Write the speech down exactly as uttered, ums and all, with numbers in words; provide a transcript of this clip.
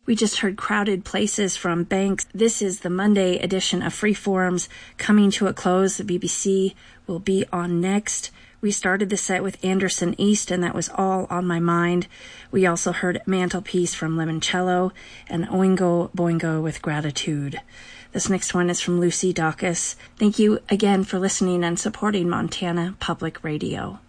We just heard Crowded Places from Banks. This is the Monday edition of Freeforms coming to a close. The B B C will be on next. We started the set with Anderson East, and that was All on My Mind. We also heard Mantelpiece from Limoncello and Oingo Boingo with Gratitude. This next one is from Lucy Dacus. Thank you again for listening and supporting Montana Public Radio.